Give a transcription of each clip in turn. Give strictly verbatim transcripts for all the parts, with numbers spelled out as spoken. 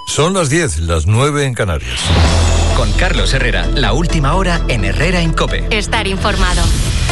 Son las diez, las nueve en Canarias. Con Carlos Herrera, la última hora en Herrera en COPE. Estar informado.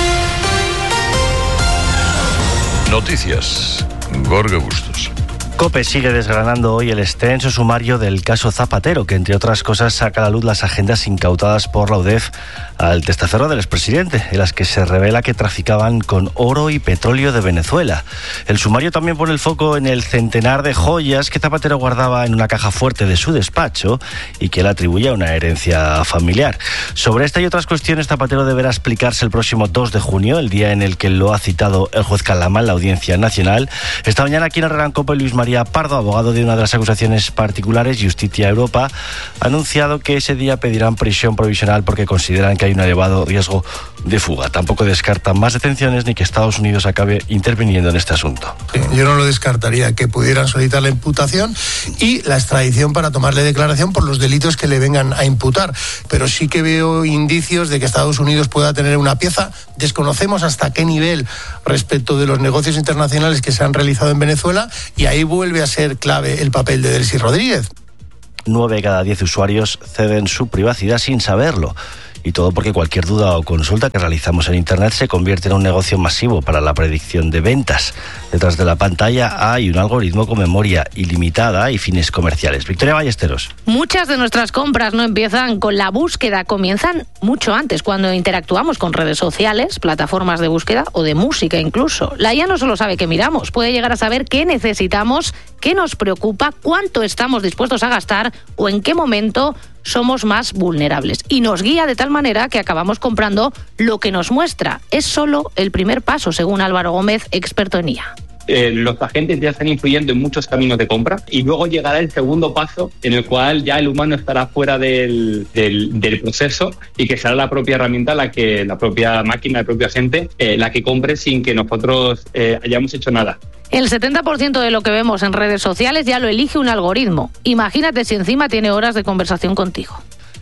Noticias. Gorge Bustos. COPE sigue desgranando hoy el extenso sumario del caso Zapatero, que entre otras cosas saca a la luz las agendas incautadas por la U D E F al testaferro del expresidente, en las que se revela que traficaban con oro y petróleo de Venezuela. El sumario también pone el foco en el centenar de joyas que Zapatero guardaba en una caja fuerte de su despacho y que le atribuye a una herencia familiar. Sobre esta y otras cuestiones, Zapatero deberá explicarse el próximo dos de junio, el día en el que lo ha citado el juez Calama en la Audiencia Nacional. Esta mañana aquí en Herrera en COPE, Luis María Pardo, abogado de una de las acusaciones particulares, Justicia Europa, ha anunciado que ese día pedirán prisión provisional porque consideran que hay un elevado riesgo de fuga. Tampoco descartan más detenciones ni que Estados Unidos acabe interviniendo en este asunto. Yo no lo descartaría, que pudieran solicitar la imputación y la extradición para tomarle declaración por los delitos que le vengan a imputar. Pero sí que veo indicios de que Estados Unidos pueda tener una pieza. Desconocemos hasta qué nivel respecto de los negocios internacionales que se han realizado en Venezuela, y ahí vuelve a ser clave el papel de Delcy Rodríguez. Nueve de cada diez usuarios ceden su privacidad sin saberlo. Y todo porque cualquier duda o consulta que realizamos en Internet se convierte en un negocio masivo para la predicción de ventas. Detrás de la pantalla hay un algoritmo con memoria ilimitada y fines comerciales. Victoria Ballesteros. Muchas de nuestras compras no empiezan con la búsqueda, comienzan mucho antes, cuando interactuamos con redes sociales, plataformas de búsqueda o de música incluso. La I A no solo sabe qué miramos, puede llegar a saber qué necesitamos, qué nos preocupa, cuánto estamos dispuestos a gastar o en qué momento somos más vulnerables. Y nos guía de tal manera que acabamos comprando lo que nos muestra. Es solo el primer paso, según Álvaro Gómez, experto en I A. Eh, los agentes ya están influyendo en muchos caminos de compra, y luego llegará el segundo paso en el cual ya el humano estará fuera del, del, del proceso, y que será la propia herramienta, la que la propia máquina, el propio agente, eh, la que compre sin que nosotros eh, hayamos hecho nada. El setenta por ciento de lo que vemos en redes sociales ya lo elige un algoritmo. Imagínate si encima tiene horas de conversación contigo.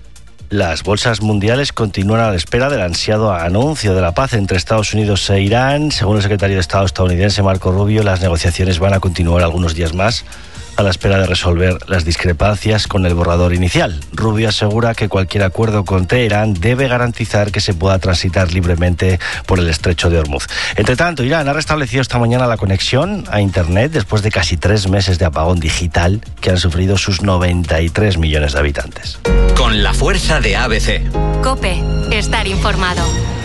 Las bolsas mundiales continúan a la espera del ansiado anuncio de la paz entre Estados Unidos e Irán. Según el secretario de Estado estadounidense Marco Rubio, las negociaciones van a continuar algunos días más a la espera de resolver las discrepancias con el borrador inicial. Rubio asegura que cualquier acuerdo con Teherán debe garantizar que se pueda transitar libremente por el estrecho de Hormuz. Entre tanto, Irán ha restablecido esta mañana la conexión a Internet después de casi tres meses de apagón digital que han sufrido sus noventa y tres millones de habitantes. Con la fuerza de A B C. COPE. Estar informado.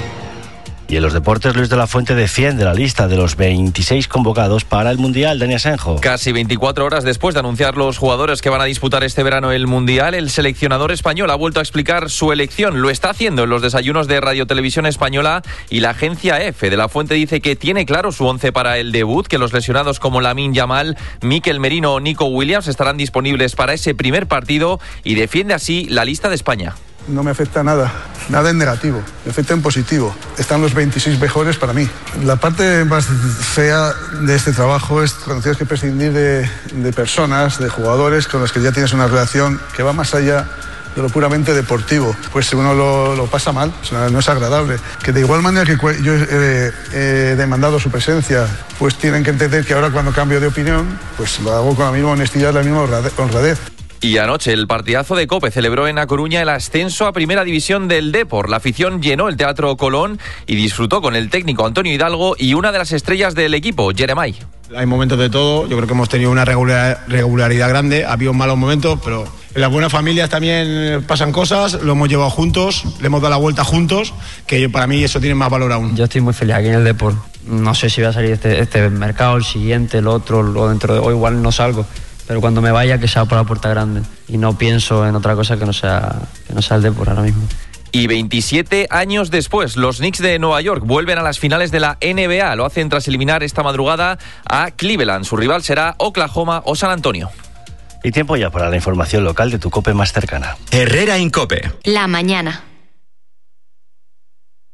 Y en los deportes, Luis de la Fuente defiende la lista de los veintiséis convocados para el Mundial. Dani Asenjo. Casi veinticuatro horas después de anunciar los jugadores que van a disputar este verano el Mundial, el seleccionador español ha vuelto a explicar su elección. Lo está haciendo en los desayunos de Radio Televisión Española, y la agencia EFE de la Fuente dice que tiene claro su once para el debut, que los lesionados como Lamine Yamal, Mikel Merino o Nico Williams estarán disponibles para ese primer partido, y defiende así la lista de España. No me afecta nada, nada en negativo, me afecta en positivo. Están los veintiséis mejores para mí. La parte más fea de este trabajo es cuando tienes que prescindir de, de personas, de jugadores con los que ya tienes una relación que va más allá de lo puramente deportivo. Pues uno lo, lo pasa mal, o sea, no es agradable. Que de igual manera que yo he, he demandado su presencia, pues tienen que entender que ahora cuando cambio de opinión, pues lo hago con la misma honestidad, la misma honradez. Y anoche el partidazo de COPE celebró en A Coruña el ascenso a Primera División del Depor. La afición llenó el Teatro Colón y disfrutó con el técnico Antonio Hidalgo y una de las estrellas del equipo, Jeremai. Hay momentos de todo, yo creo que hemos tenido una regular, regularidad grande, ha habido malos momentos, pero en las buenas familias también pasan cosas, lo hemos llevado juntos, le hemos dado la vuelta juntos, que para mí eso tiene más valor aún. Yo estoy muy feliz aquí en el Depor. No sé si va a salir este, este mercado, el siguiente, el otro, o dentro de, o igual no salgo. Pero cuando me vaya, que sea por la puerta grande. Y no pienso en otra cosa que no sea, que no sea el Depor ahora mismo. Y veintisiete años después, los Knicks de Nueva York vuelven a las finales de la N B A. Lo hacen tras eliminar esta madrugada a Cleveland. Su rival será Oklahoma o San Antonio. Y tiempo ya para la información local de tu COPE más cercana. Herrera en COPE. La mañana.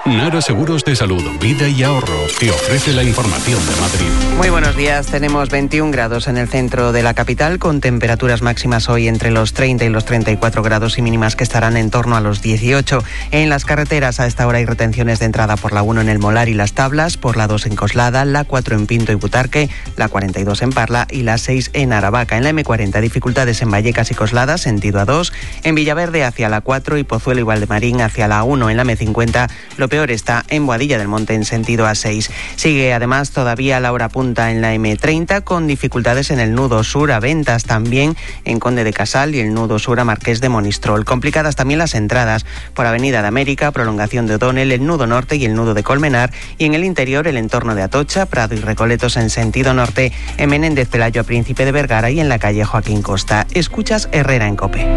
Nara Seguros de Salud, Vida y Ahorro te ofrece la información de Madrid. Muy buenos días, tenemos veintiún grados en el centro de la capital con temperaturas máximas hoy entre los treinta y los treinta y cuatro grados y mínimas que estarán en torno a los dieciocho. En las carreteras a esta hora hay retenciones de entrada por la uno en El Molar y Las Tablas, por la dos en Coslada, la cuatro en Pinto y Butarque, la cuarenta y dos en Parla y la seis en Aravaca. En la eme cuarenta dificultades en Vallecas y Coslada, sentido A dos, en Villaverde hacia la cuatro y Pozuelo y Valdemarín hacia la uno. En la eme cincuenta lo peor está en Boadilla del Monte en sentido A seis. Sigue además todavía la hora punta en la eme treinta con dificultades en el nudo sur a Ventas, también en Conde de Casal y el nudo sur a Marqués de Monistrol. Complicadas también las entradas por Avenida de América, prolongación de O'Donnell, el nudo norte y el nudo de Colmenar, y en el interior el entorno de Atocha, Prado y Recoletos en sentido norte, en Menéndez Pelayo a Príncipe de Vergara y en la calle Joaquín Costa. Escuchas Herrera en COPE.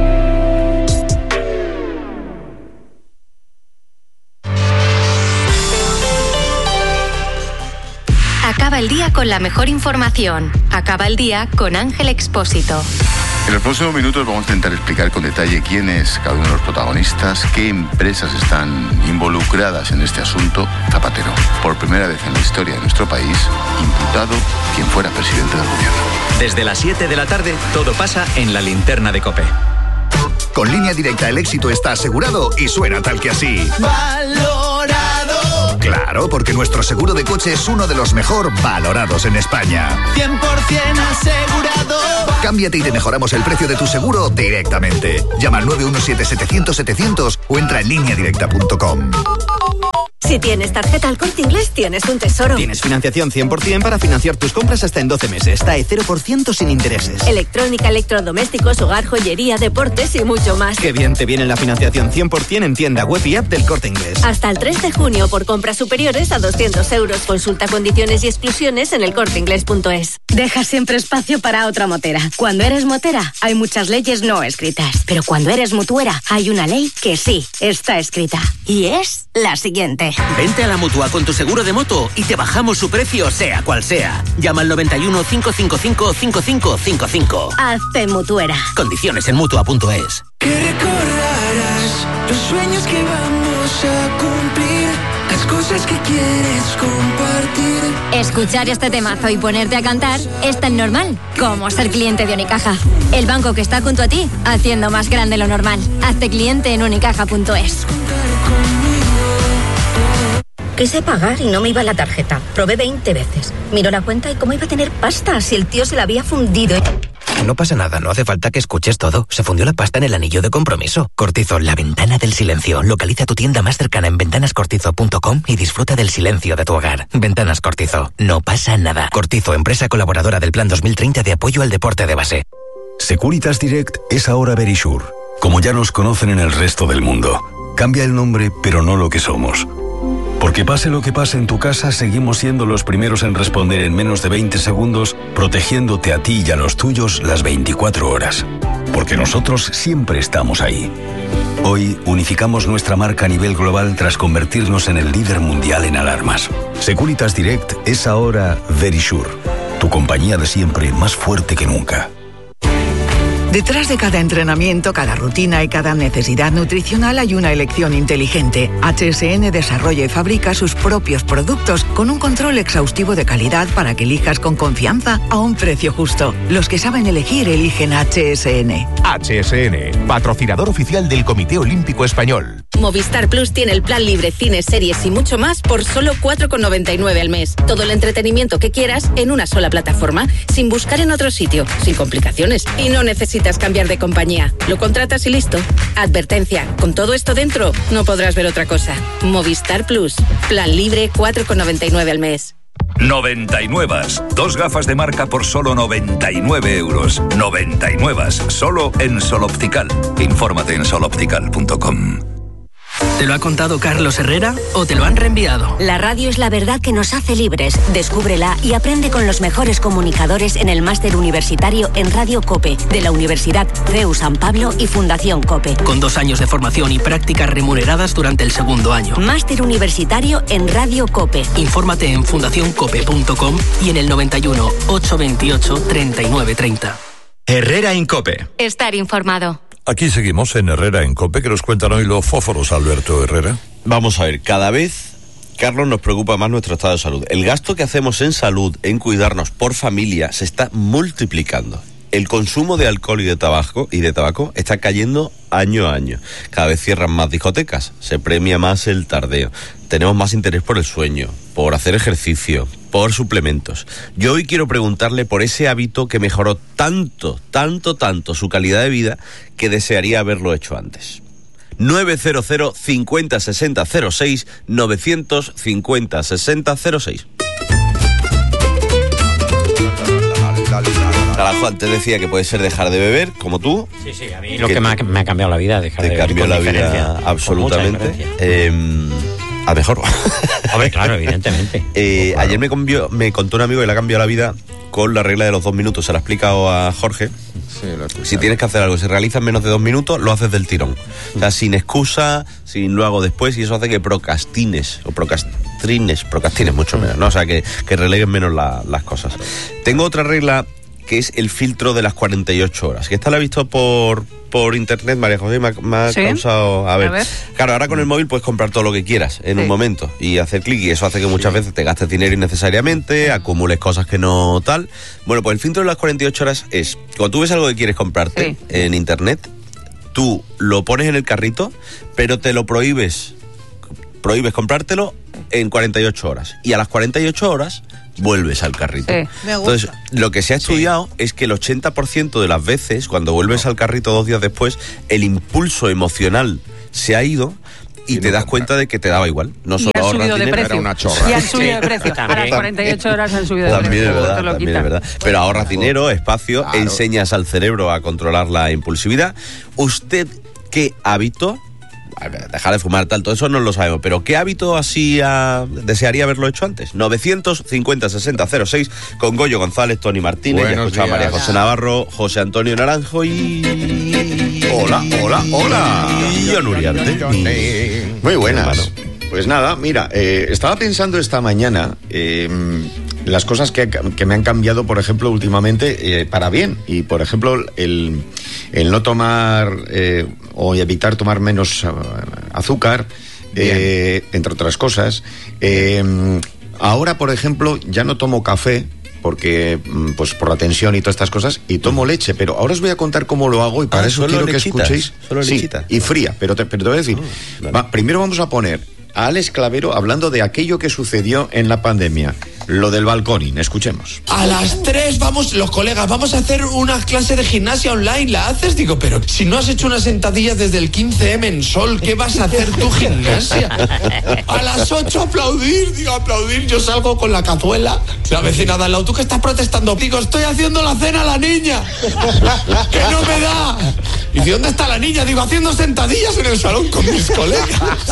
Acaba el día con la mejor información. Acaba el día con Ángel Expósito. En los próximos minutos vamos a intentar explicar con detalle quién es cada uno de los protagonistas, qué empresas están involucradas en este asunto. Zapatero, por primera vez en la historia de nuestro país, imputado quien fuera presidente del gobierno. Desde las siete de la tarde, todo pasa en la linterna de COPE. Con Línea Directa el éxito está asegurado y suena tal que así. ¡Valorado! Claro, porque nuestro seguro de coche es uno de los mejor valorados en España. cien por ciento asegurado. Cámbiate y te mejoramos el precio de tu seguro directamente. Llama al nueve uno siete, setecientos, setecientos o entra en línea directa punto com. Si tienes tarjeta Al Corte Inglés, tienes un tesoro. Tienes financiación cien por ciento para financiar tus compras hasta en doce meses. T A E cero por ciento sin intereses. Electrónica, electrodomésticos, hogar, joyería, deportes y mucho más. Qué bien te viene la financiación cien por ciento en tienda web y app del Corte Inglés. Hasta el tres de junio por compras superiores a doscientos euros. Consulta condiciones y exclusiones en el corte inglés punto es. Deja siempre espacio para otra motera. Cuando eres motera, hay muchas leyes no escritas. Pero cuando eres mutuera, hay una ley que sí está escrita. Y es la siguiente. Vente a la Mutua con tu seguro de moto y te bajamos su precio sea cual sea. Llama al noventa y uno, cinco cinco cinco, cinco cinco cinco cinco. Hazte mutuera. Condiciones en mutua punto es. Que recordarás los sueños que vamos a cumplir, las cosas que quieres compartir. Escuchar este temazo y ponerte a cantar es tan normal como ser cliente de Unicaja. El banco que está junto a ti, haciendo más grande lo normal. Hazte cliente en unicaja punto es. Quise pagar y no me iba la tarjeta. Probé veinte veces. Miró la cuenta y cómo iba a tener pasta si el tío se la había fundido. No pasa nada, no hace falta que escuches todo. Se fundió la pasta en el anillo de compromiso. Cortizo, la ventana del silencio. Localiza tu tienda más cercana en ventanas cortizo punto com y disfruta del silencio de tu hogar. Ventanas Cortizo, no pasa nada. Cortizo, empresa colaboradora del Plan dos mil treinta de apoyo al deporte de base. Securitas Direct es ahora Verisure, como ya nos conocen en el resto del mundo. Cambia el nombre, pero no lo que somos. Porque pase lo que pase en tu casa, seguimos siendo los primeros en responder en menos de veinte segundos, protegiéndote a ti y a los tuyos las veinticuatro horas. Porque nosotros siempre estamos ahí. Hoy unificamos nuestra marca a nivel global tras convertirnos en el líder mundial en alarmas. Securitas Direct es ahora Verisure, tu compañía de siempre más fuerte que nunca. Detrás de cada entrenamiento, cada rutina y cada necesidad nutricional hay una elección inteligente. H S N desarrolla y fabrica sus propios productos con un control exhaustivo de calidad para que elijas con confianza a un precio justo. Los que saben elegir eligen H S N. H S N, patrocinador oficial del Comité Olímpico Español. Movistar Plus tiene el plan libre, cines, series y mucho más por solo cuatro con noventa y nueve al mes. Todo el entretenimiento que quieras en una sola plataforma, sin buscar en otro sitio, sin complicaciones y no necesitas cambiar de compañía. Lo contratas y listo. Advertencia, con todo esto dentro no podrás ver otra cosa. Movistar Plus, plan libre cuatro con noventa y nueve al mes. noventa y nueve. Dos gafas de marca por solo noventa y nueve euros. noventa y nueve. Solo en Sol Optical. Infórmate en sol optical punto com. ¿Te lo ha contado Carlos Herrera o te lo han reenviado? La radio es la verdad que nos hace libres. Descúbrela y aprende con los mejores comunicadores en el máster universitario en Radio COPE de la Universidad C E U San Pablo y Fundación COPE. Con dos años de formación y prácticas remuneradas durante el segundo año. Máster universitario en Radio COPE. Infórmate en fundación cope punto com y en el noventa y uno, ochocientos veintiocho, treinta y nueve treinta. Herrera en COPE. Estar informado. Aquí seguimos en Herrera en COPE, que nos cuentan hoy los fósforos, Alberto Herrera. Vamos a ver, cada vez, Carlos, nos preocupa más nuestro estado de salud. El gasto que hacemos en salud, en cuidarnos por familia, se está multiplicando. El consumo de alcohol y de tabaco y de tabaco está cayendo año a año. Cada vez cierran más discotecas, se premia más el tardeo. Tenemos más interés por el sueño, por hacer ejercicio, por suplementos. Yo hoy quiero preguntarle por ese hábito que mejoró tanto, tanto, tanto su calidad de vida que desearía haberlo hecho antes. nueve cero cero cincuenta sesenta cero seis, novecientos cincuenta sesenta cero seis. Carajo, antes decía que puede ser dejar de beber, como tú. Sí, sí, a mí lo que, que me, ha, me ha cambiado la vida, dejar de beber. Te cambió la vida absolutamente. Eh, a mejor. Hombre, claro, evidentemente. eh, claro. Ayer me, cambió, me contó un amigo que le ha cambiado la vida con la regla de los dos minutos. Se la ha explicado a Jorge. Sí, lo si tienes que hacer algo, si realizas menos de dos minutos, lo haces del tirón. O sea, sin excusa, sin lo hago después, y eso hace que procrastines, o procrastines, procrastines mucho menos, ¿no? O sea, que, que relegues menos la, las cosas. Tengo otra regla que es el filtro de las cuarenta y ocho horas. Que esta la he visto por, por internet, María José, me ha, me ha ¿Sí? causado... A ver. a ver, claro, ahora con el móvil puedes comprar todo lo que quieras en sí. un momento y hacer clic, y eso hace que muchas sí. veces te gastes dinero innecesariamente, acumules cosas que no tal. Bueno, pues el filtro de las cuarenta y ocho horas es, cuando tú ves algo que quieres comprarte sí. en internet, tú lo pones en el carrito, pero te lo prohíbes, prohíbes comprártelo en cuarenta y ocho horas. Y a las cuarenta y ocho horas... vuelves al carrito. Sí, entonces, lo que se ha estudiado sí. es que el ochenta por ciento de las veces, cuando vuelves no. al carrito dos días después, el impulso emocional se ha ido y, y te das cuenta de que te daba igual. No solo ahorras dinero, era una chorra. Y han subido sí. de precio. A las cuarenta y ocho horas han subido de también precio. Es verdad, también es verdad. Pero ahorras dinero, espacio, claro. enseñas al cerebro a controlar la impulsividad. ¿Usted qué hábito? Dejar de fumar, tal, todo eso no lo sabemos, pero ¿qué hábito así uh, desearía haberlo hecho antes? novecientos cincuenta sesenta cero seis con Goyo González, Tony Martínez, ya escuchaba a María José Navarro, José Antonio Naranjo y... Hola, hola, hola. Y John Uriarte. Muy buenas. Pues nada, mira, eh, estaba pensando esta mañana eh, las cosas que, que me han cambiado, por ejemplo, últimamente, eh, para bien. Y, por ejemplo, el, el no tomar eh, o evitar tomar menos uh, azúcar, eh, entre otras cosas. Eh, ahora, por ejemplo, ya no tomo café, porque pues por la tensión y todas estas cosas, y tomo leche, pero ahora os voy a contar cómo lo hago, y para ah, eso quiero lechitas, que escuchéis. Solo sí, y fría, pero te, pero te voy a decir, oh, vale. va, primero vamos a poner a Alex Clavero hablando de aquello que sucedió en la pandemia, lo del balconing. Escuchemos. A las tres vamos, los colegas, vamos a hacer una clase de gimnasia online, ¿la haces? Digo, pero si no has hecho una sentadilla desde el quince eme en Sol, ¿qué vas a hacer tu gimnasia? A las ocho aplaudir, digo, aplaudir, yo salgo con la cazuela, la vecina de al lado, ¿tú qué estás protestando? Digo, estoy haciendo la cena a la niña, que no me da. Y dice, ¿dónde está la niña? Digo, haciendo sentadillas en el salón con mis colegas.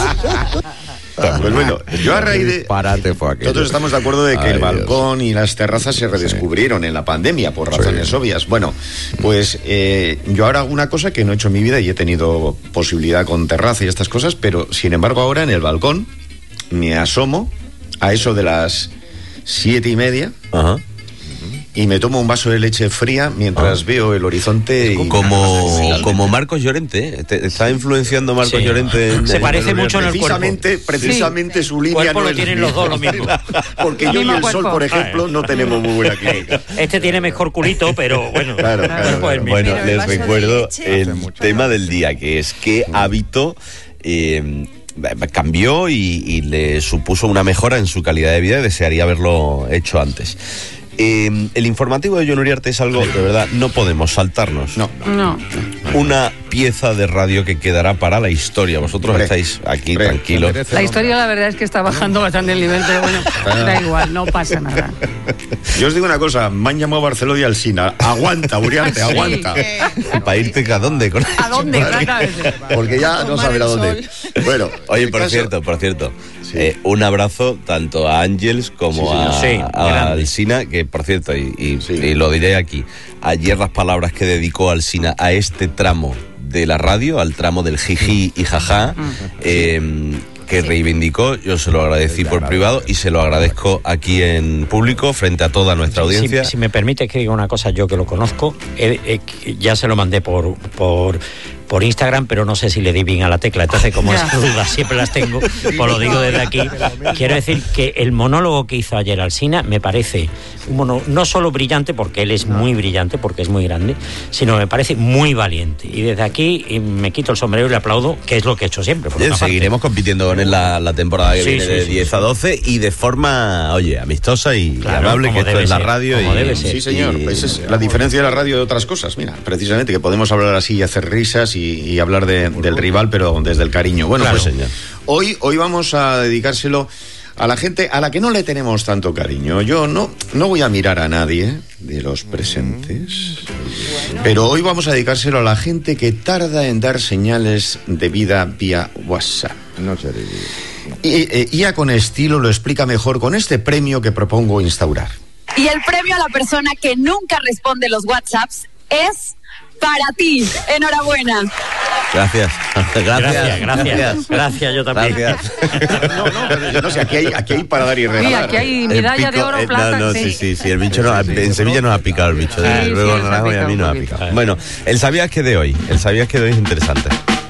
Pues bueno, yo a raíz de... Todos estamos de acuerdo de que Ay, el balcón Dios. y las terrazas se redescubrieron sí. en la pandemia por razones sí. obvias. Bueno, pues eh, yo ahora hago una cosa que no he hecho en mi vida y he tenido posibilidad con terraza y estas cosas, pero sin embargo ahora en el balcón me asomo a eso de las siete y media. Ajá. Y me tomo un vaso de leche fría mientras ah. veo el horizonte. Y como, como Marcos Llorente. ¿Te está influenciando Marcos sí. Llorente? En, Se en parece en mucho en el precisamente, cuerpo. Precisamente sí. su línea no lo es tienen los dos lo mismo. Porque yo y el Sol, por ejemplo, no tenemos muy buena química. Este tiene mejor culito, pero bueno. Claro, claro, claro. Bueno, les recuerdo el tema del día, que es qué hábito... Eh, cambió y, y le supuso una mejora en su calidad de vida y desearía haberlo hecho antes. Eh, el informativo de John Uriarte es algo, de verdad, no podemos saltarnos. No. No. Una pieza de radio que quedará para la historia. Vosotros Bre. estáis aquí Bre. tranquilos. La historia, la verdad, es que está bajando bastante el nivel, pero bueno, da igual, no pasa nada. Yo os digo una cosa, me han llamado a Barcelona y Alsina. Aguanta, Uriarte, sí. aguanta. ¿Para irte a dónde? Con ¿A dónde? Exactamente. Porque ya no saben a dónde. Bueno, oye, por caso... cierto, por cierto, sí. eh, un abrazo tanto a Ángels como sí, sí, a, a Alsina, que por cierto, y, y, sí. y lo diré aquí, ayer las palabras que dedicó Alsina a este tramo de la radio, al tramo del jiji y jaja, eh, que reivindicó, yo se lo agradecí por privado y se lo agradezco aquí en público frente a toda nuestra audiencia. Si, si me permite que diga una cosa, yo que lo conozco, eh, eh, ya se lo mandé por, por por Instagram, pero no sé si le di bien a la tecla. Entonces, como esas dudas siempre las tengo, pues lo digo desde aquí. Quiero decir que el monólogo que hizo ayer Alsina me parece un mono, no solo brillante, porque él es muy brillante, porque es muy grande, sino me parece muy valiente. Y desde aquí me quito el sombrero y le aplaudo, que es lo que he hecho siempre. Bien, seguiremos compitiendo con él la, la temporada que sí, viene sí, de sí, diez a doce y de forma, oye, amistosa y, claro, y amable, que esto es la radio. Y, debe ser. Sí, señor. Y, pues es la diferencia de la radio de otras cosas. Mira, precisamente que podemos hablar así y hacer risas y, y hablar de, del rival, pero desde el cariño. Bueno, claro, pues señor. Hoy, hoy vamos a dedicárselo a la gente a la que no le tenemos tanto cariño. Yo no, no voy a mirar a nadie de los presentes, pero hoy vamos a dedicárselo a la gente que tarda en dar señales de vida vía WhatsApp. No sé. Y ella con estilo lo explica mejor con este premio que propongo instaurar. Y el premio a la persona que nunca responde los WhatsApps es para ti. Enhorabuena. Gracias. Gracias. Gracias, gracias. Gracias, yo también. Gracias. No, no, pero yo no sé, aquí hay, aquí hay para dar y regalar. Sí, aquí hay medalla de oro, eh, plata. No, no, sí, sí, sí, el bicho no, en Sevilla nos ha picado el bicho. Sí, luego sí, naranjo y a mí nos ha picado. Bueno, el sabías que de hoy, el sabías que de hoy es interesante.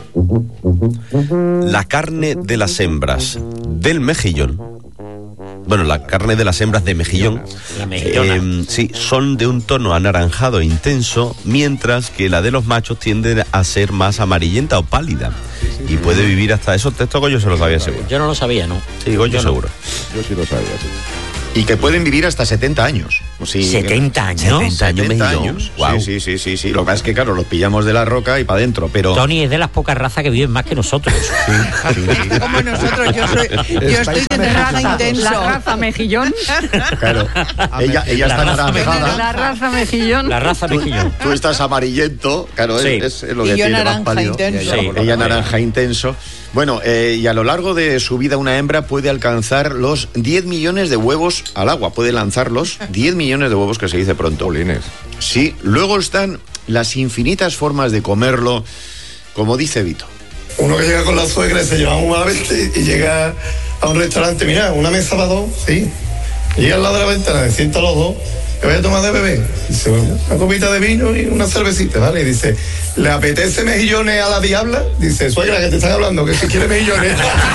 La carne de las hembras del mejillón, bueno, la carne de las hembras de mejillón, la mejillona. Eh, sí, son de un tono anaranjado intenso, mientras que la de los machos tiende a ser más amarillenta o pálida. Sí, sí, y sí, puede sí. vivir hasta eso. Esto Goyo se lo sabía seguro. Yo no lo sabía, ¿no? Sí, Goyo yo seguro. No. Yo sí lo sabía, sí. Y que pueden vivir hasta setenta años. Sí, ¿setenta años? setenta años, setenta años. Wow. Sí, sí, sí, sí. Lo que pasa es que, claro, los pillamos de la roca y para adentro, pero... Tony es de las pocas razas que viven más que nosotros. Sí, sí, sí. Como nosotros, yo, soy, yo estoy de raza intenso. La raza mejillón. Claro. Ella, ella está naranjada. La raza mejillón. La raza mejillón. Tú, tú estás amarillento, claro, sí. es, es lo que y yo tiene naranja más pálido. Intenso. Sí. Ella naranja intenso. Bueno, eh, y a lo largo de su vida una hembra puede alcanzar los diez millones de huevos al agua. Puede lanzarlos, diez millones de huevos, que se dice pronto. Polines. Sí, luego están las infinitas formas de comerlo, como dice Vito. Uno que llega con la suegra y se lleva un malvete y llega a un restaurante, mira, una mesa para dos, sí. Llega al lado de la ventana, se sientan los dos, ¿qué voy a tomar de bebé? Dice, bueno, una copita de vino y una cervecita, ¿vale? Y dice, ¿le apetece mejillones a la diabla? Dice, suegra, que te están hablando, que si quiere mejillones.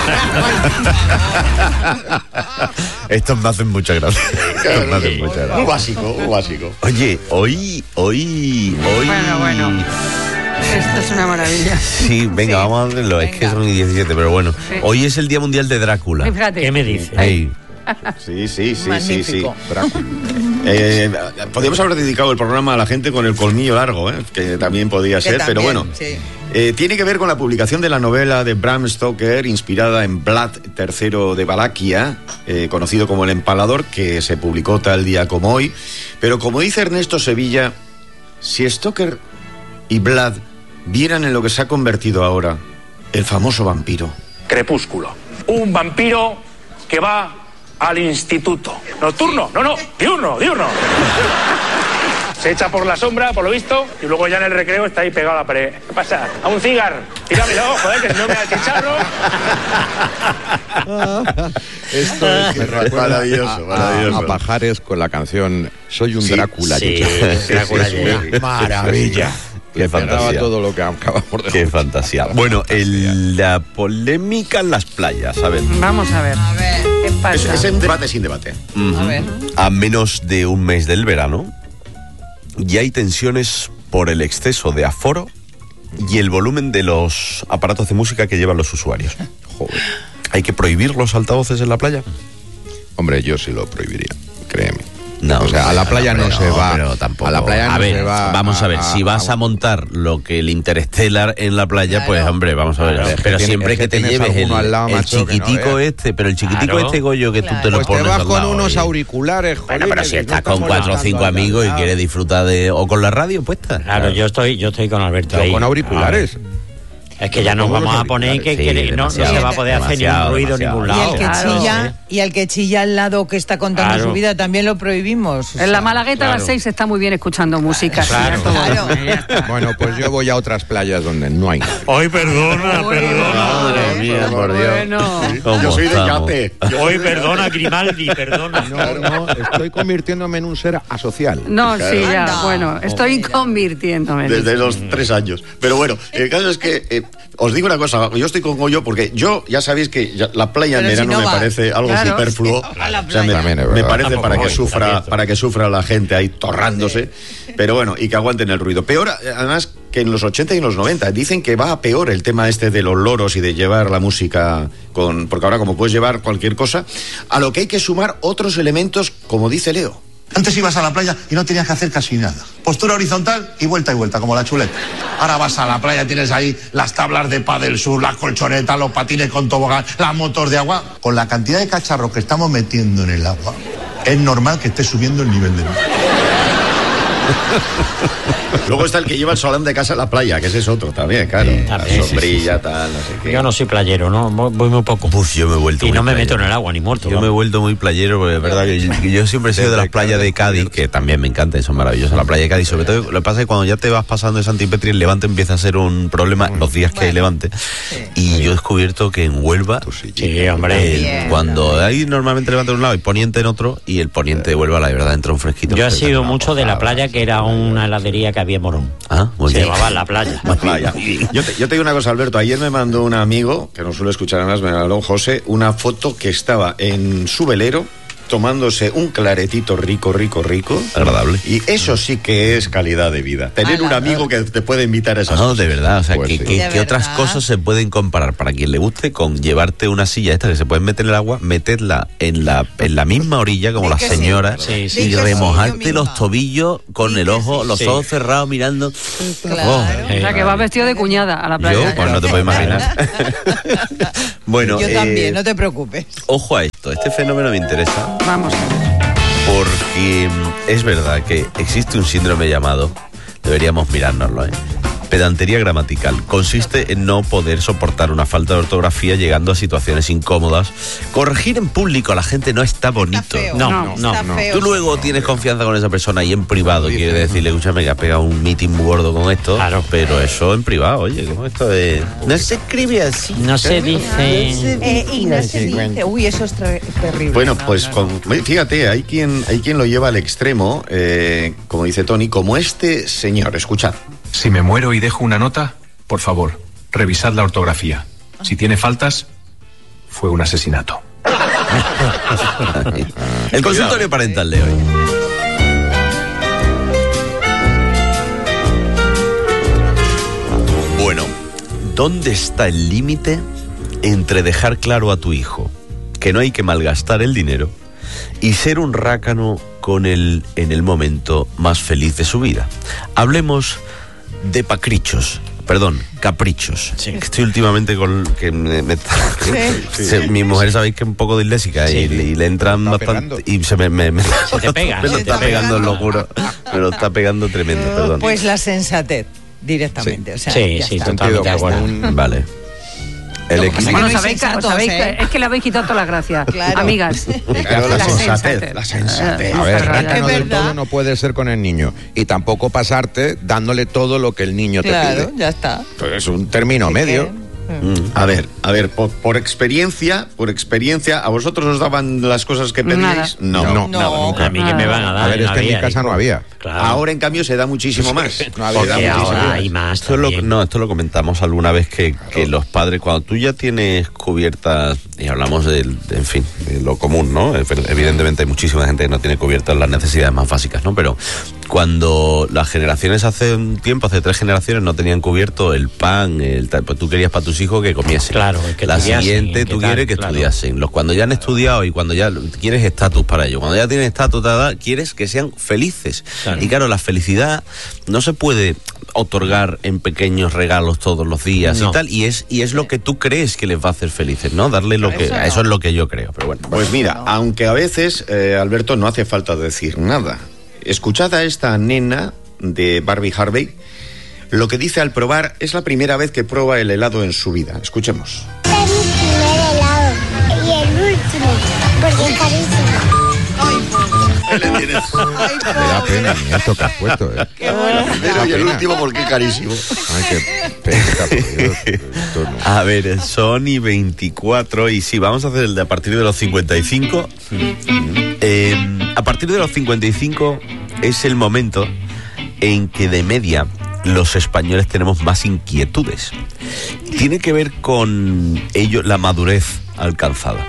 Estos me hacen mucha gracia. Claro, me hacen mucha gracia. Un básico, un básico. Oye, hoy, hoy, hoy... Bueno, bueno. Esto es una maravilla. Sí, venga, sí. vamos a verlo. Venga. Es que son diecisiete, pero bueno. Sí. Hoy es el Día Mundial de Drácula. Sí, fíjate. ¿Qué me dices? Hey. Sí, sí, sí, magnífico. sí, sí. Eh, podríamos haber dedicado el programa a la gente con el colmillo largo, ¿eh? Que también podía ser, también, pero bueno. Sí. Eh, tiene que ver con la publicación de la novela de Bram Stoker, inspirada en Vlad tercero de Valaquia, eh, conocido como El Empalador, que se publicó tal día como hoy. Pero como dice Ernesto Sevilla, si Stoker y Vlad vieran en lo que se ha convertido ahora el famoso vampiro. Crepúsculo. Un vampiro que va al instituto. ¿Nocturno? No, no, diurno, diurno. Se echa por la sombra, por lo visto, y luego ya en el recreo está ahí pegado a la pared. ¿Qué pasa? A un cigar. Tíramelo, joder, que si no me da el chicharro. Esto es me maravilloso, a, maravilloso. A, a Pajares con la canción Soy un sí, Drácula. Sí, sí, Drácula. Sí, sí, maravilla. Qué fantasía. Todo lo que acabamos de Qué fantasía. Bueno, el, la polémica en las playas, a ver. Vamos a ver. A ver, ¿qué pasa? Es, es un debate sin debate. Uh-huh. A ver. A menos de un mes del verano, ya hay tensiones por el exceso de aforo y el volumen de los aparatos de música que llevan los usuarios. Joder. ¿Hay que prohibir los altavoces en la playa? Hombre, yo sí lo prohibiría, créeme. No, o sea, a la playa no, no se va. Pero tampoco. A la playa no a ver, se va. Vamos a, a ver, a, si vas a, a montar lo que el Interstellar en la playa, claro. Pues hombre, vamos a ver. Claro, pero tiene, siempre que, que te lleves el, lado, el macho, chiquitico no este, pero el chiquitico claro. este, Goyo, que claro. tú te lo pues pones te vas al con lado, unos y... auriculares, joder. Bueno, pero si estás con cuatro o cinco amigos y quieres disfrutar de... o con la radio puesta. Claro, claro. yo estoy yo estoy con Alberto yo ahí. con auriculares. Es que ya nos vamos a poner que, Sí, que no, no se va a poder hacer ningún ruido en ningún Y lado. el que Claro. chilla, y el que chilla al lado que está contando Claro. su vida también lo prohibimos. o En la sea, Malagueta a las claro. seis está muy bien escuchando música. Claro. Sí, ya todo. Claro. Bueno, pues yo voy a otras playas donde no hay nada. Hoy perdona, perdona. Madre mía, por Dios. Bueno. ¿Cómo Yo soy de estamos? Yape. Hoy perdona, Grimaldi, perdona. No, no, estoy convirtiéndome en un ser asocial. No, Claro. sí, ya. Anda. Bueno, estoy convirtiéndome. Desde los tres años. Pero bueno, el caso es que eh, os digo una cosa, yo estoy con Goyo porque yo, ya sabéis que ya- la playa en Pero si verano no me va. parece algo Claro. superfluo. A la O sea, me, playa. También es me verdad. parece Tampoco para que voy, sufra, también. para que sufra la gente ahí torrándose. Pero bueno, y que aguanten el ruido. Peor, además, que en los ochenta y en los noventa dicen que va a peor el tema este de los loros y de llevar la música con. Porque ahora, como puedes llevar cualquier cosa, a lo que hay que sumar otros elementos, como dice Leo. Antes ibas a la playa y no tenías que hacer casi nada. Postura horizontal y vuelta y vuelta, como la chuleta. Ahora vas a la playa, tienes ahí las tablas de pádel sur, las colchonetas, los patines con tobogán, las motos de agua. Con la cantidad de cacharros que estamos metiendo en el agua, es normal que esté subiendo el nivel del mar. Luego está el que lleva el solán de casa a la playa, que ese es otro también, claro. también, la sí, sombrilla, tal, no sé qué. Yo no soy playero, ¿no? Voy voy muy poco. Uf, yo me he vuelto Y muy no me meto playero. en el agua, ni muerto. Yo me he vamos. vuelto muy playero, porque es verdad que yo, que yo siempre he sido de las playas de Cádiz, que también me encanta, eso es maravilloso, la playa de Cádiz. Sobre todo, lo que pasa es que cuando ya te vas pasando de Santipetri, el levante empieza a ser un problema los días que hay levante. Y yo he descubierto que en Huelva, Sí, hombre. el- Bien. cuando hay normalmente levante en un lado y poniente en otro, y el poniente de Huelva, la verdad, entra un fresquito. Yo he sido espectacular. mucho de la playa que era una heladería que había en Morón. Ah, muy Se bien. llamaba La Playa. La playa. Yo te, yo te digo una cosa, Alberto. Ayer me mandó un amigo, que no suele escuchar además, me mandó José, una foto que estaba en su velero tomándose un claretito rico, rico, rico. Agradable. Y eso sí que es calidad de vida. Tener Ah, un la- amigo que te puede invitar a esas No, cosas. de verdad, o sea, Pues que, sí. que- De que otras verdad. cosas se pueden comparar para quien le guste con llevarte una silla esta que se puede meter en el agua, meterla en la, en la misma orilla como Di las que sí. señoras Sí, sí. y Di que sí, remojarte yo los misma. tobillos con Di el que ojo, sí. los Sí. ojos cerrados mirando. Claro. Oh, O sea, que vas vestido de cuñada a la playa. yo, pues no te puedes imaginar. Bueno, Yo eh, también, no te preocupes. ojo a esto, este fenómeno me interesa Vamos a ver. porque mm, es verdad que existe un síndrome llamado, deberíamos mirárnoslo, ¿eh? Pedantería gramatical. Consiste en no poder soportar una falta de ortografía llegando a situaciones incómodas. Corregir en público a la gente no está bonito. feo. No, No, no, está no. feo. Tú luego tienes confianza con esa persona y en privado quiere decirle, escúchame, que ha pegado un mitin muy gordo con esto. Claro. Pero eso en privado, oye, ¿cómo esto de...? No se escribe así. No se dice. Eh, y no se dice, uy, eso es tre- terrible. Bueno, No, pues no, con- fíjate, hay quien, hay quien lo lleva al extremo, eh, como dice Tony, como este señor. Escuchad. Si me muero y dejo una nota, por favor, revisad la ortografía. Si tiene faltas, fue un asesinato. El consultorio parental de hoy. Bueno, ¿dónde está el límite entre dejar claro a tu hijo que no hay que malgastar el dinero y ser un rácano con él en el momento más feliz de su vida? Hablemos de pacrichos. Perdón, caprichos. Estoy últimamente con... que me, me- Sí. se- mi mujer sabéis que es un poco disléxica y, le- y le entran bastante... Y se me... me, me- Se te pega. me lo Se te está está pegando, pegando. lo juro. Me lo está pegando tremendo, perdón. Pues la sensatez, directamente. O sea, Sí, ya sí, está. totalmente de acuerdo. Vale. El equipo... Bueno, muy sabéis, que- sensatos, sabéis que- ¿eh? es que le habéis quitado toda la gracia. Claro. Amigas. Claro, la La sensatez, sensatez. la sensatez. A ver, Es rácano del verdad. todo no puede ser con el niño. Y tampoco pasarte dándole todo lo que el niño te Claro, pide. ya está. Pues es un término medio. A ver, a ver, por, por experiencia, por experiencia, ¿a vosotros os daban las cosas que pedíais? Nada. No, No. nada, No. nunca. A mí que me van a dar. A ver, es no que en mi había, casa hijo. no había. Claro. Ahora, en cambio, se da muchísimo más. No había. Se da Porque muchísimo ahora más. hay más Esto lo, también. no, esto lo comentamos alguna vez que, que los padres, cuando tú ya tienes cubiertas, y hablamos del, de, en fin, de lo común, ¿no? Evidentemente hay muchísima gente que no tiene cubiertas las necesidades más básicas, ¿no? Pero cuando las generaciones hace un tiempo, hace tres generaciones, no tenían cubierto el pan, el tal, pues tú querías para tus hijos que comiesen. Claro, que la estudiasen, siguiente que tú tal, quieres que claro. estudiasen. Los cuando ya han estudiado y cuando ya quieres estatus para ellos, cuando ya tienen estatus, tal, tal, quieres que sean felices. Claro. Y claro, la felicidad no se puede otorgar en pequeños regalos todos los días No. y tal, y es y es lo que tú crees que les va a hacer felices, ¿no? Darle lo que Eso no. eso es lo que yo creo, pero bueno. Pues mira, aunque a veces, eh, Alberto, no hace falta decir nada. Escuchad a esta nena de Barbie Harvey lo que dice al probar es la primera vez que prueba el helado en su vida. Escuchemos. Este es mi primer helado y el último, porque es carísimo. ¿Qué le tienes? Me da pena ni esto que has puesto, ¿eh? Qué bueno. Pero y el último, porque es carísimo. Ay, qué pesca, por Dios. Esto no. A ver, son y veinticuatro y sí, vamos a hacer el de a partir de los cincuenta y cinco. Eh, a partir de los cincuenta y cinco es el momento en que de media los españoles tenemos más inquietudes. Tiene que ver con ello la madurez alcanzada.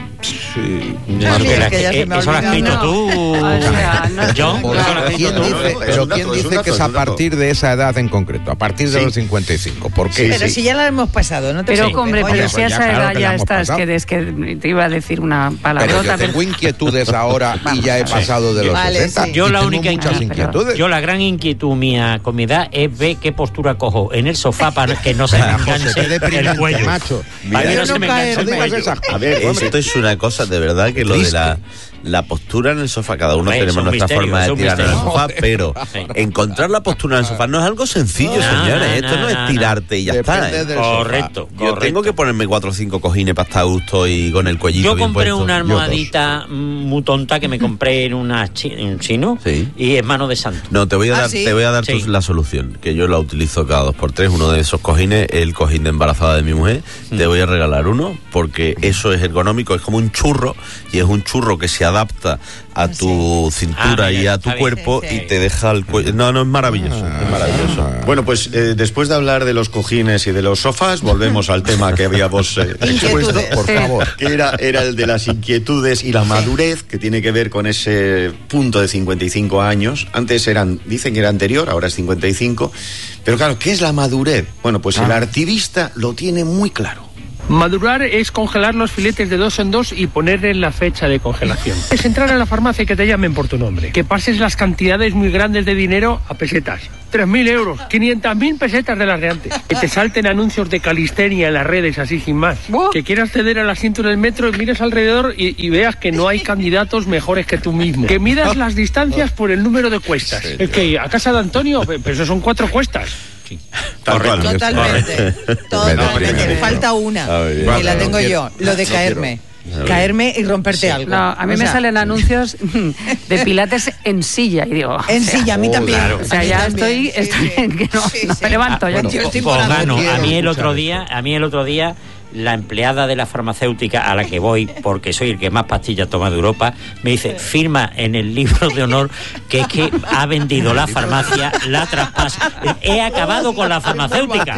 Sí, no, que la, que eh, eso lo has escrito tú, o sea, no, yo. ¿Quién dice, pero ¿quién dice que es a partir de esa edad en concreto? A partir de sí. los cincuenta y cinco. ¿Por qué? Sí, pero sí. si ya la hemos pasado, ¿no te Pero, sí. hombre, pero, pero si a esa edad ya, claro ya estás, que es que te iba a decir una palabrota. Pero yo tengo pero... inquietudes ahora y ya he pasado de los vale, sesenta. Sí. Yo la única inquietud, yo la gran inquietud mía con mi edad es ver qué postura cojo en el sofá para que no se me enganche el cuello. Macho. Para que no se me enganche el cuello. A ver, esto es una cosa de verdad que lo de la, la postura en el sofá, cada uno Hombre, tenemos nuestra misterio, forma de tirar en el sofá, pero sí. encontrar la postura en el sofá no es algo sencillo, no, señores. No, Esto no, no es tirarte no. y ya Depende está. ¿eh? Correcto, Yo correcto. tengo que ponerme cuatro o cinco cojines para estar a gusto y con el cuellito Yo bien compré puesto. una almohadita muy tonta que me compré en una chi en chino sí. y es mano de santo. No, te voy a ¿Ah, dar, sí? te voy a dar sí. tu, la solución, que yo la utilizo cada dos por tres. Uno de esos cojines, el cojín de embarazada de mi mujer. Mm. Te voy a regalar uno porque eso es ergonómico, es como un churro y es un churro que se adapta a tu cintura ah, mira, y a tu cuerpo bien, sí, sí. y te deja el cuello. No, no, es maravilloso, ah, es maravilloso. Bueno, pues eh, después de hablar de los cojines y de los sofás, volvemos al tema que habíamos eh, expuesto, por favor, que era, era el de las inquietudes y la madurez, que tiene que ver con ese punto de cincuenta y cinco años. Antes eran, dicen que era anterior, ahora es cincuenta y cinco. Pero claro, ¿qué es la madurez? Bueno, pues ah. el artivista lo tiene muy claro. Madurar es congelar los filetes de dos en dos y ponerle la fecha de congelación. Es entrar a la farmacia y que te llamen por tu nombre. Que pases las cantidades muy grandes de dinero a pesetas. tres mil euros, quinientas mil pesetas de las de antes. Que te salten anuncios de calistenia en las redes así sin más. Que quieras ceder al asiento en el metro y mires alrededor y, y veas que no hay candidatos mejores que tú mismo. Que midas las distancias por el número de cuestas. Es que a casa de Antonio, pero eso son cuatro cuestas. Correcto. Totalmente. Totalmente. Falta una. Ver, y la tengo yo. Lo de caerme. Caerme y romperte sí. algo. No, a mí o me sea, salen anuncios de pilates en silla y digo. En silla, a mí también. Claro. O sea, ya estoy, sí, estoy sí. en que no, sí, no sí. me levanto. Ah, bueno, yo estoy por gano. A mí el otro día, a mí el otro día la empleada de la farmacéutica a la que voy, porque soy el que más pastillas toma de Europa, me dice, firma en el libro de honor que es que ha vendido la farmacia, la traspasa. He acabado con la farmacéutica.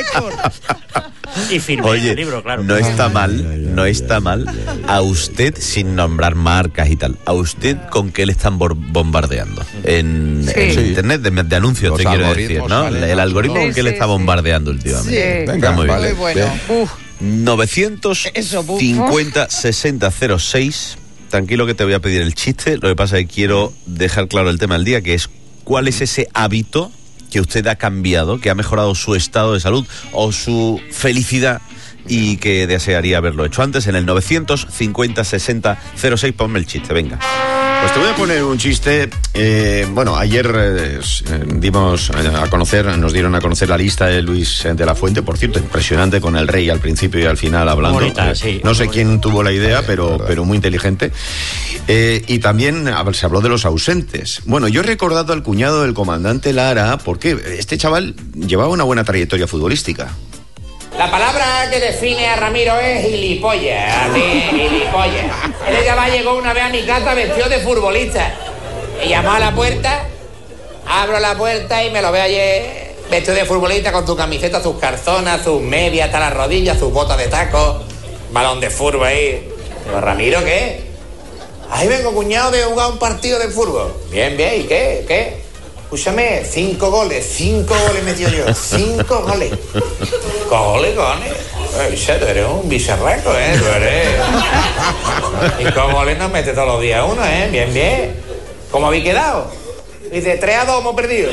Y firmé Oye, el libro, claro. No está mal, no está mal. A usted, sin nombrar marcas y tal, a usted con qué le están bombardeando en, sí. en internet de, de anuncios, Los te quiero decir, ¿no? Salen, el algoritmo sí, con qué sí, le está bombardeando sí. últimamente. Sí. Venga, muy vale. Muy bueno. Uf. novecientos cincuenta sesenta cero seis. Tranquilo que te voy a pedir el chiste. Lo que pasa es que quiero dejar claro el tema del día, que es cuál es ese hábito que usted ha cambiado, que ha mejorado su estado de salud o su felicidad y que desearía haberlo hecho antes. En el novecientos cincuenta sesenta cero seis, ponme el chiste, venga. Pues te voy a poner un chiste. Eh, bueno, ayer eh, dimos a conocer, nos dieron a conocer la lista de Luis de la Fuente, por cierto, impresionante, con el rey al principio y al final hablando. Bonita, sí. No sé quién tuvo la idea, pero, pero muy inteligente. Eh, y también se habló de los ausentes. Bueno, yo he recordado al cuñado del comandante Lara, porque este chaval llevaba una buena trayectoria futbolística. La palabra que define a Ramiro es gilipollas, así, gilipollas. Él ya va, llegó una vez a mi casa vestido de futbolista. Y llamó a la puerta, abro la puerta y me lo veo ayer vestido de futbolista con tu camiseta, sus calzonas, sus medias hasta las rodillas, sus botas de taco, balón de fútbol ahí. Digo, ¿Ramiro qué? Ahí vengo, cuñado, de jugar un partido de fútbol. Bien, bien, ¿y qué? ¿Qué? Escúchame, cinco goles, cinco goles metido yo, cinco goles. ¿Goles, goles? Tú eres un bicharraco, ¿eh? Tú eres... Cinco goles nos mete todos los días uno, ¿eh? Bien, bien. ¿Cómo habéis quedado? Dice, tres a dos hemos perdido.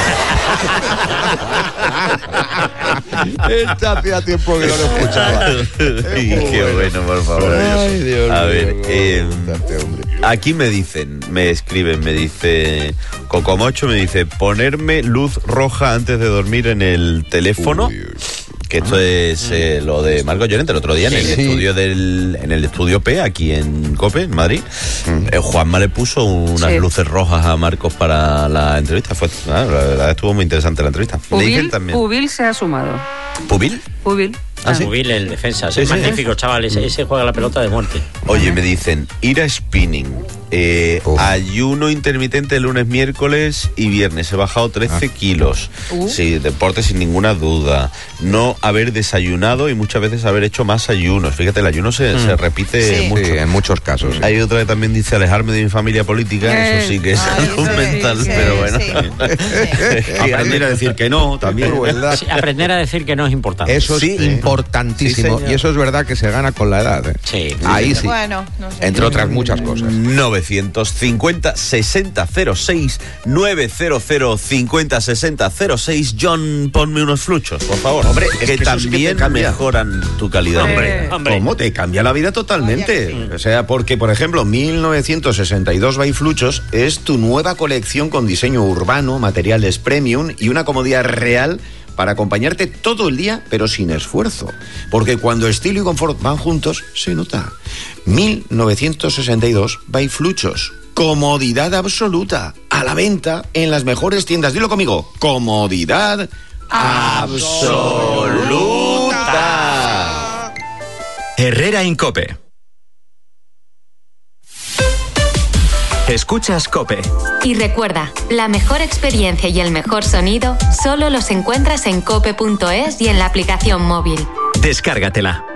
Esta hacía tiempo que no lo escuchaba. Qué bueno, por favor. Ay, Dios a ver, mío, eh, hombre. Aquí me dicen, me escriben, me dice Cocomocho, me dice ponerme luz roja antes de dormir en el teléfono. Uy. Que esto es eh, lo de Marcos Llorente el otro día sí, en el sí. estudio del en el estudio P aquí en COPE, en Madrid. Mm. Eh, Juanma le puso unas sí. luces rojas a Marcos para la entrevista. Fue, ah, la verdad estuvo muy interesante la entrevista. Pubil, también. Pubil se ha sumado. ¿Pubil? Pubil. Ah, ¿sí? Pubil, el defensa. Sí, es sí, magnífico, sí. chaval. Ese, ese juega la pelota de muerte. Oye, me dicen, ir a spinning. Eh, ayuno intermitente lunes, miércoles y viernes. He bajado trece ah. kilos. Uh. Sí, deporte sin ninguna duda. No haber desayunado y muchas veces haber hecho más ayunos. Fíjate, el ayuno se, mm. se repite sí. mucho. Sí, en muchos casos. Sí. Hay otra que también dice alejarme de mi familia política. Eh. Eso sí que es Ay, salud mental, sí, pero bueno. Sí. Sí. Aprender a decir que no, también. Sí, aprender a decir que no es importante. Eso es sí. importantísimo. Sí, y eso es verdad que se gana con la edad. ¿eh? Sí. Ahí sí. Bueno, no sé. Entre otras muchas cosas. novecientos cincuenta sesenta cero seis novecientos cincuenta sesenta cero seis. John, ponme unos fluchos, por favor. Hombre, que, que también sí que mejoran tu calidad. Hombre, hombre, ¿cómo te cambia la vida totalmente? O sea, porque, por ejemplo, mil novecientos sesenta y dos by Fluchos es tu nueva colección con diseño urbano, materiales premium y una comodidad real para acompañarte todo el día, pero sin esfuerzo. Porque cuando estilo y confort van juntos, se nota. mil novecientos sesenta y dos by Fluchos. Comodidad absoluta. A la venta en las mejores tiendas. Dilo conmigo. Comodidad absoluta. Herrera en COPE. Escuchas COPE. Y recuerda, la mejor experiencia y el mejor sonido solo los encuentras en cope punto es y en la aplicación móvil. Descárgatela.